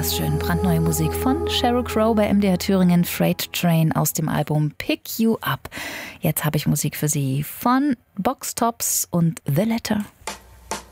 das schön. Brandneue Musik von Sheryl Crow bei MDR Thüringen, Freight Train aus dem Album Pick You Up. Jetzt habe ich Musik für Sie von Box Tops und The Letter.